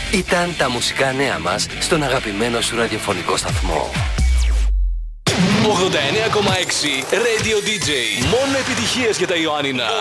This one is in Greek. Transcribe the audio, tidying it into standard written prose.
Ήταν τα μουσικά νέα μας στον αγαπημένο σου ραδιοφωνικό σταθμό. 89,6 Radio DJ. Μόνο επιτυχίες για τα Ιωάννινα.